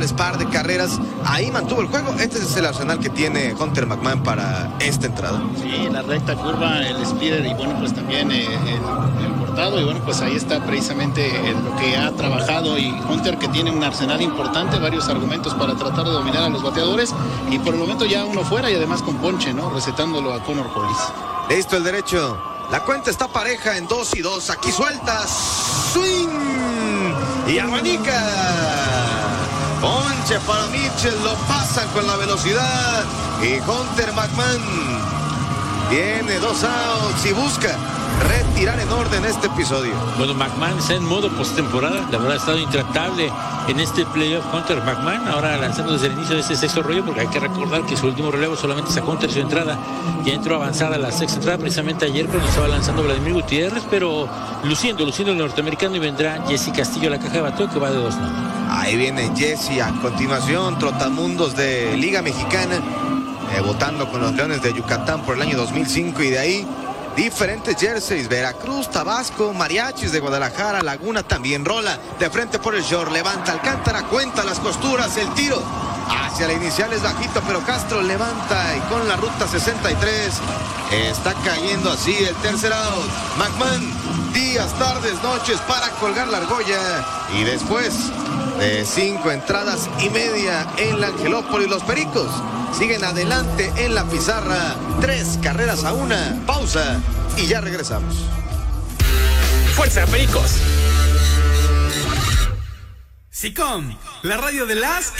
dobles, par de carreras. Ahí mantuvo el juego. Este es el arsenal que tiene Hunter McMahon para esta entrada. Sí, la recta curva, el speeder y bueno, pues también el cortado. Y bueno, pues ahí está precisamente lo que ha trabajado. Y Hunter, que tiene un arsenal importante, varios argumentos para tratar de dominar a los bateadores. Y por el momento ya uno fuera y además con ponche, ¿no? Recetándolo a Connor Hollis. Listo el derecho. La cuenta está pareja en 2-2. Aquí sueltas. Swing. Y abanica. Ponche para Mitchell. Lo pasan con la velocidad. Y Hunter McMahon tiene 2 outs y busca retirar en orden este episodio. Bueno, McMahon está en modo postemporada. La verdad ha estado intratable en este playoff Hunter McMahon. Ahora lanzando desde el inicio de este sexto rollo, porque hay que recordar que su último relevo solamente sacó un tercio de entrada. Ya entró avanzada a la sexta entrada precisamente ayer cuando estaba lanzando Vladimir Gutiérrez, pero luciendo el norteamericano, y vendrá Jesse Castillo a la caja de bateo, que va de 2-9. Ahí viene Jesse a continuación, trotamundos de Liga Mexicana, votando con los Leones de Yucatán por el año 2005, y de ahí diferentes jerseys: Veracruz, Tabasco, Mariachis de Guadalajara, Laguna. También rola de frente por el short, levanta Alcántara, cuenta las costuras, el tiro hacia la inicial es bajito, pero Castro levanta y con la ruta 63 está cayendo así el tercer out. McMahon, días, tardes, noches para colgar la argolla, y después de 5 entradas y media en la Angelópolis, los Pericos siguen adelante en la pizarra, 3-1. Pausa y ya regresamos. ¡Fuerza, Pericos! SICOM, la radio de las